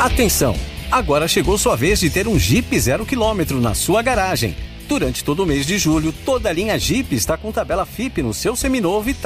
Atenção! Agora chegou sua vez de ter um Jeep 0 km na sua garagem. Durante todo o mês de julho, toda a linha Jeep está com tabela FIP no seu seminovo e